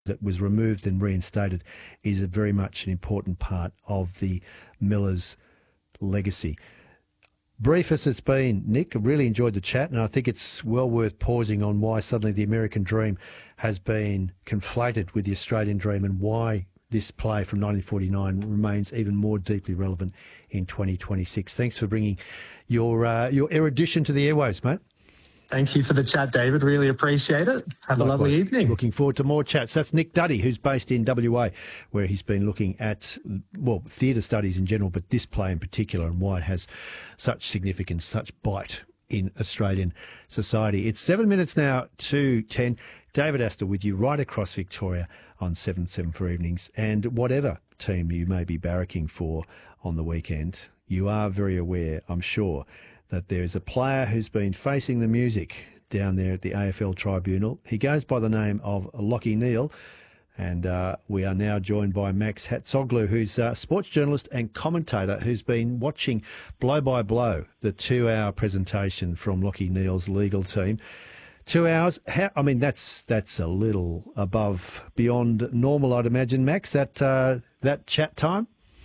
that was removed and reinstated is very much an important part of the Millers' legacy. Brief as it's been, Nick, I really enjoyed the chat, and I think it's well worth pausing on why suddenly the American dream has been conflated with the Australian dream and why this play from 1949 remains even more deeply relevant in 2026. Thanks for bringing your erudition to the airwaves, mate. Thank you for the chat, David. Really appreciate it. Have a lovely evening. Looking forward to more chats. That's Nick Duddy, who's based in WA, where he's been looking at, well, theatre studies in general, but this play in particular and why it has such significance, such bite in Australian society. It's 7 minutes now to 10. David Astor with you right across Victoria on 7/7 evenings. And whatever team you may be barracking for on the weekend, you are very aware, I'm sure, that there is a player who's been facing the music down there at the AFL Tribunal. He goes by the name of Lachie Neale, and we are now joined by Max Hatzoglu, who's a sports journalist and commentator who's been watching blow by blow the 2-hour presentation from Lachie Neale's legal team. 2 hours, that's a little beyond normal, I'd imagine, Max, that chat time?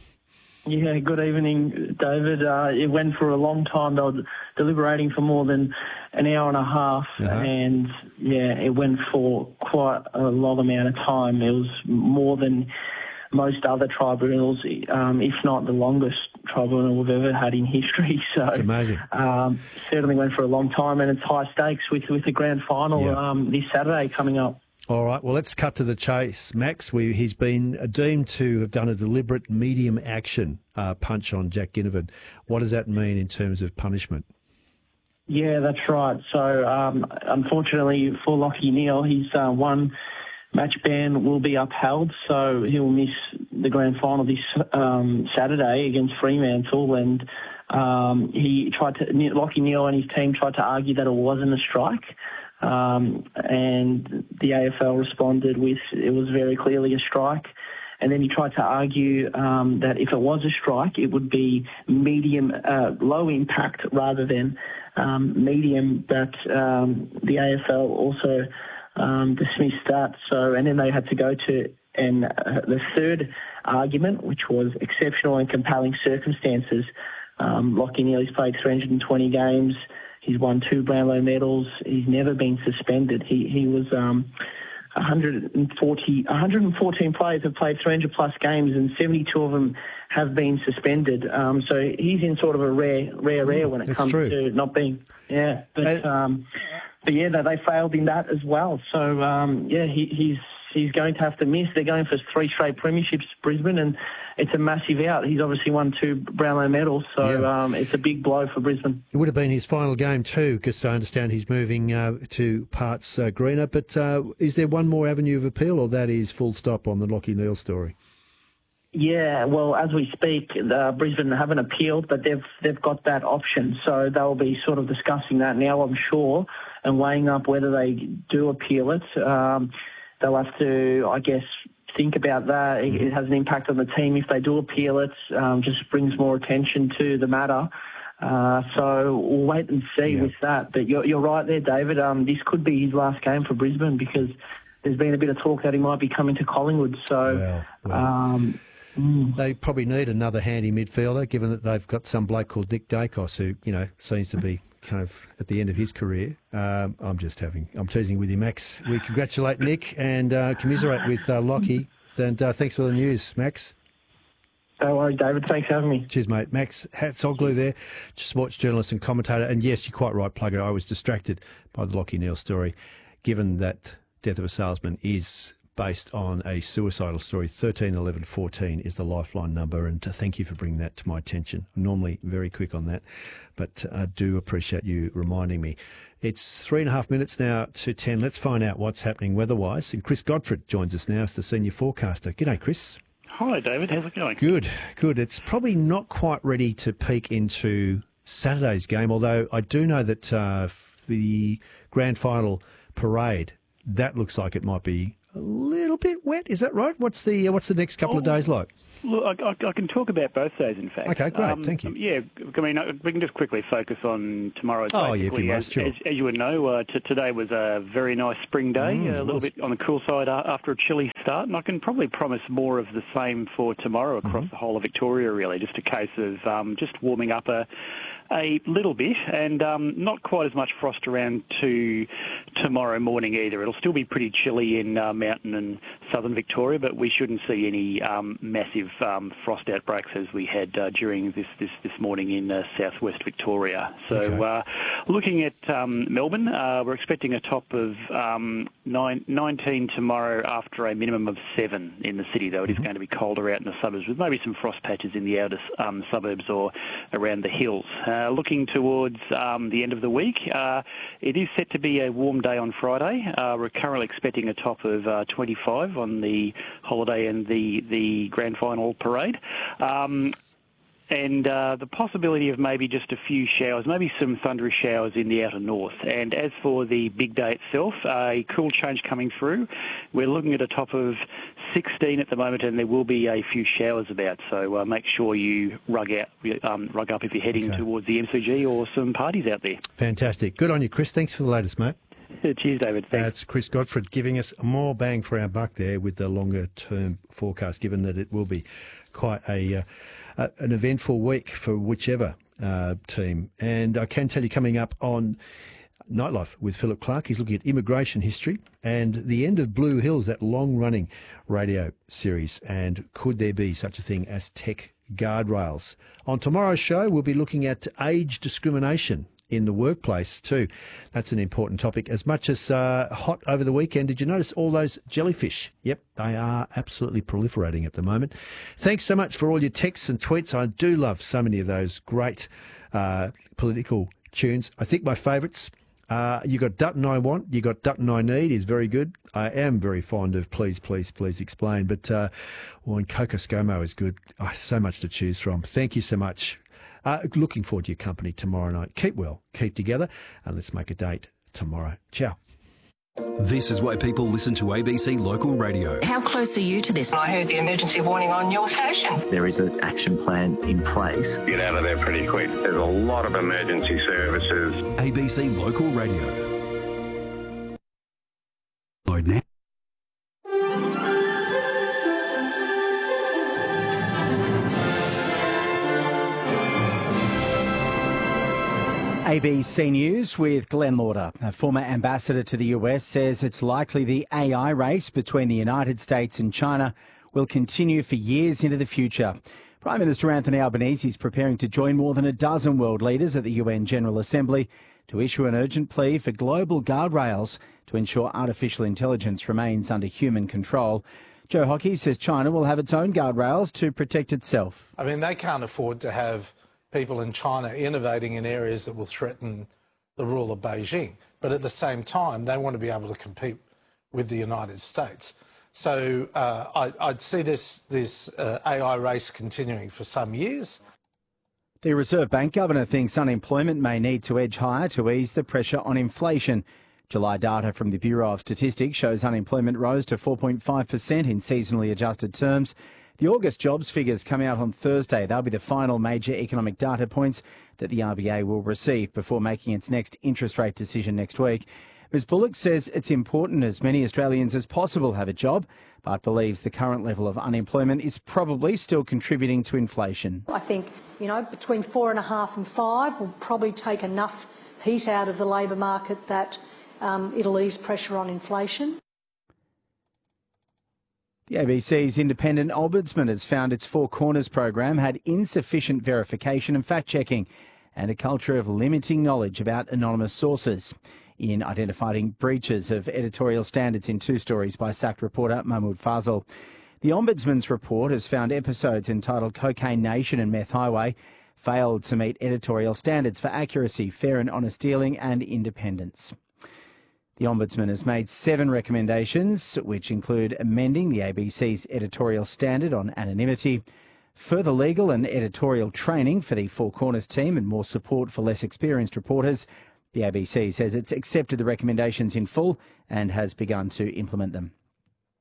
Yeah, good evening, David. It went for a long time. They were deliberating for more than an hour and a half, and it went for quite a long amount of time. It was more than most other tribunals, if not the longest tribunal we've ever had in history. So it's amazing. Certainly went for a long time, and it's high stakes with the grand final this Saturday coming up. All right, well, let's cut to the chase. Max, he's been deemed to have done a deliberate medium action punch on Jack Ginnivan. What does that mean in terms of punishment? Yeah, that's right. So, unfortunately for Lachie Neale, his one match ban will be upheld, so he'll miss the grand final this Saturday against Fremantle. And Lachie Neale and his team tried to argue that it wasn't a strike. And the AFL responded with it was very clearly a strike. And then he tried to argue that if it was a strike, it would be low impact rather than medium. But the AFL also dismissed that. So, and then they had to go to the third argument, which was exceptional and compelling circumstances. Lachie Neale's played 320 games. He's won 2 Brownlow medals. He's never been suspended. He was 114 players have played 300-plus games, and 72 of them have been suspended. So he's in sort of a rare when it comes to not being. Yeah, but they failed in that as well. So he's going to have to miss. They're going for 3 straight premierships, Brisbane, and it's a massive out. He's obviously won 2 Brownlow medals, so it's a big blow for Brisbane. It would have been his final game too, because I understand he's moving to parts greener. But is there one more avenue of appeal, or that is full stop on the Lachie Neale story? Yeah, well, as we speak, Brisbane haven't appealed, but they've got that option. So they'll be sort of discussing that now, I'm sure, and weighing up whether they do appeal it. They'll have to, I guess, think about that. It has an impact on the team if they do appeal it. Just brings more attention to the matter. So we'll wait and see with that. But you're right there, David. This could be his last game for Brisbane because there's been a bit of talk that he might be coming to Collingwood. So they probably need another handy midfielder, given that they've got some bloke called Nick Dacos who, seems to be kind of at the end of his career. I'm teasing with you, Max. We congratulate Nick and commiserate with Lachie. And thanks for the news, Max. No worries, David. Thanks for having me. Cheers, mate. Max Hatzoglu there, sports journalist and commentator. And yes, you're quite right, Plugger. I was distracted by the Lachie Neale story, given that Death of a Salesman is based on a suicidal story. 13 11 14 is the lifeline number, and thank you for bringing that to my attention. I'm normally very quick on that, but I do appreciate you reminding me. It's 3.5 minutes now to 10. Let's find out what's happening weather-wise. And Chris Godfrey joins us now as the senior forecaster. G'day, Chris. Hi, David. How's it going? Good. It's probably not quite ready to peek into Saturday's game, although I do know that the grand final parade, that looks like it might be a little bit wet. Is that right? What's the next couple of days like? Look, I can talk about both days, in fact. Okay, great. Thank you. Yeah, I mean, we can just quickly focus on tomorrow. Oh, yeah, if you must, sure. As you would know, today was a very nice spring day, a little bit on the cool side after a chilly start, and I can probably promise more of the same for tomorrow across the whole of Victoria, really. Just a case of just warming up a little bit, and not quite as much frost around to tomorrow morning either. It'll still be pretty chilly in mountain and southern Victoria, but we shouldn't see any massive frost outbreaks as we had during this morning in southwest Victoria. So looking at Melbourne, we're expecting a top of 19 tomorrow after a minimum of 7 in the city, though it is going to be colder out in the suburbs with maybe some frost patches in the outer suburbs or around the hills. Looking towards the end of the week, it is set to be a warm day on Friday. We're currently expecting a top of 25 on the holiday and the grand final parade. And the possibility of maybe just a few showers, maybe some thundery showers in the outer north. And as for the big day itself, a cool change coming through. We're looking at a top of 16 at the moment, and there will be a few showers about. So make sure you rug up if you're heading towards the MCG or some parties out there. Fantastic. Good on you, Chris. Thanks for the latest, mate. Cheers, David. Thanks. That's Chris Godfrey giving us more bang for our buck there with the longer-term forecast, given that it will be quite an eventful week for whichever team. And I can tell you, coming up on Nightlife with Philip Clark, he's looking at immigration history and the end of Blue Hills, that long-running radio series, and could there be such a thing as tech guardrails. On tomorrow's show, we'll be looking at age discrimination in the workplace too. That's an important topic. As much as hot over the weekend, did you notice all those jellyfish? Yep, they are absolutely proliferating at the moment. Thanks so much for all your texts and tweets. I do love so many of those great political tunes. I think my favourites, you got Dutton I Want, you got Dutton I Need is very good. I am very fond of Please, Please, Please Explain. But and Coco ScoMo is good. So much to choose from. Thank you so much. Looking forward to your company tomorrow night. Keep well, keep together, and let's make a date tomorrow. Ciao. This is why people listen to ABC Local Radio. How close are you to this? I heard the emergency warning on your station. There is an action plan in place. Get out of there pretty quick. There's a lot of emergency services. ABC Local Radio. Load now. ABC News with Glenn Lauder. A former ambassador to the US says it's likely the AI race between the United States and China will continue for years into the future. Prime Minister Anthony Albanese is preparing to join more than a dozen world leaders at the UN General Assembly to issue an urgent plea for global guardrails to ensure artificial intelligence remains under human control. Joe Hockey says China will have its own guardrails to protect itself. I mean, they can't afford to have people in China innovating in areas that will threaten the rule of Beijing. But at the same time, they want to be able to compete with the United States. So I'd see this AI race continuing for some years. The Reserve Bank governor thinks unemployment may need to edge higher to ease the pressure on inflation. July data from the Bureau of Statistics shows unemployment rose to 4.5% in seasonally adjusted terms. The August jobs figures come out on Thursday. They'll be the final major economic data points that the RBA will receive before making its next interest rate decision next week. Ms Bullock says it's important as many Australians as possible have a job, but believes the current level of unemployment is probably still contributing to inflation. I think, between 4.5 and 5 will probably take enough heat out of the labour market that it'll ease pressure on inflation. The ABC's independent ombudsman has found its Four Corners program had insufficient verification and fact-checking and a culture of limiting knowledge about anonymous sources in identifying breaches of editorial standards in 2 stories by sacked reporter Mahmoud Fazal. The Ombudsman's report has found episodes entitled Cocaine Nation and Meth Highway failed to meet editorial standards for accuracy, fair and honest dealing and independence. The Ombudsman has made 7 recommendations, which include amending the ABC's editorial standard on anonymity, further legal and editorial training for the Four Corners team and more support for less experienced reporters. The ABC says it's accepted the recommendations in full and has begun to implement them.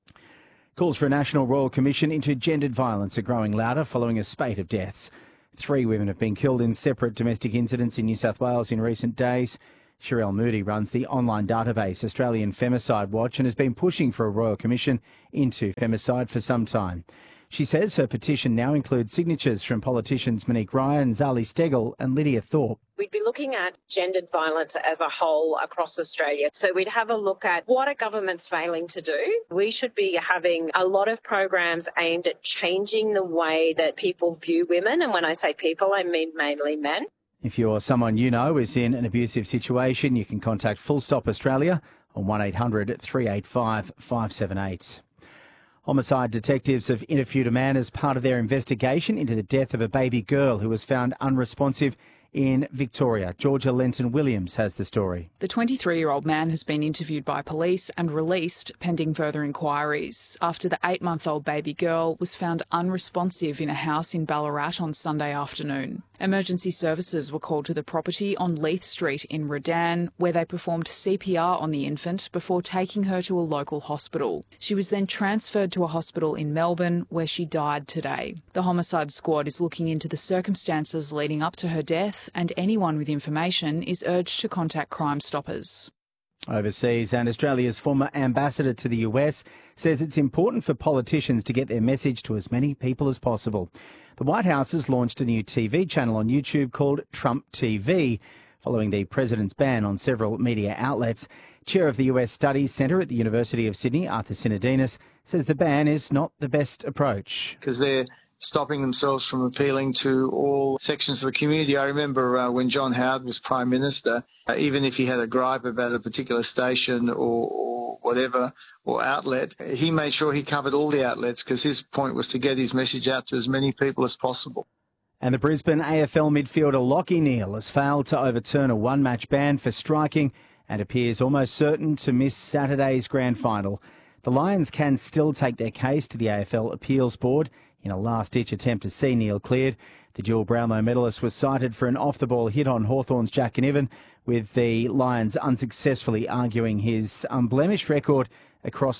Calls for a national royal commission into gendered violence are growing louder following a spate of deaths. 3 women have been killed in separate domestic incidents in New South Wales in recent days. Sherelle Moody runs the online database Australian Femicide Watch and has been pushing for a royal commission into femicide for some time. She says her petition now includes signatures from politicians Monique Ryan, Zali Steggall and Lydia Thorpe. We'd be looking at gendered violence as a whole across Australia. So we'd have a look at what are governments failing to do. We should be having a lot of programs aimed at changing the way that people view women. And when I say people, I mean mainly men. If you're someone you know is in an abusive situation, you can contact Full Stop Australia on 1800 385 578. Homicide detectives have interviewed a man as part of their investigation into the death of a baby girl who was found unresponsive in Victoria. Georgia Lenton-Williams has the story. The 23-year-old man has been interviewed by police and released pending further inquiries after the 8-month-old baby girl was found unresponsive in a house in Ballarat on Sunday afternoon. Emergency services were called to the property on Leith Street in Redan, where they performed CPR on the infant before taking her to a local hospital. She was then transferred to a hospital in Melbourne, where she died today. The homicide squad is looking into the circumstances leading up to her death, and anyone with information is urged to contact Crime Stoppers. Overseas, and Australia's former ambassador to the US says it's important for politicians to get their message to as many people as possible. The White House has launched a new TV channel on YouTube called Trump TV, following the president's ban on several media outlets. Chair of the US Studies Centre at the University of Sydney, Arthur Sinodinos, says the ban is not the best approach. Because they're stopping themselves from appealing to all sections of the community. I remember when John Howard was Prime Minister, even if he had a gripe about a particular station or whatever, or outlet, he made sure he covered all the outlets because his point was to get his message out to as many people as possible. And the Brisbane AFL midfielder Lachie Neale has failed to overturn a one-match ban for striking and appears almost certain to miss Saturday's grand final. The Lions can still take their case to the AFL Appeals Board in a last-ditch attempt to see Neale cleared. The dual Brownlow medalist was cited for an off-the-ball hit on Hawthorn's Jack Ginnivan, with the Lions unsuccessfully arguing his unblemished record across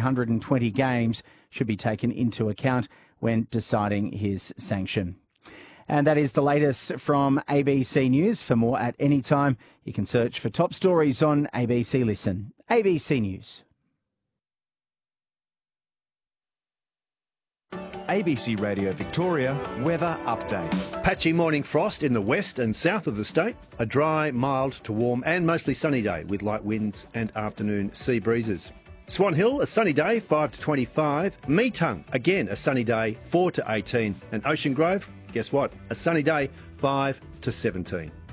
320 games should be taken into account when deciding his sanction. And that is the latest from ABC News. For more at any time, you can search for top stories on ABC Listen. ABC News. ABC Radio Victoria weather update. Patchy morning frost in the west and south of the state. A dry, mild to warm and mostly sunny day with light winds and afternoon sea breezes. Swan Hill, a sunny day, 5 to 25. Meetung, again a sunny day, 4 to 18. And Ocean Grove, guess what? A sunny day, 5 to 17.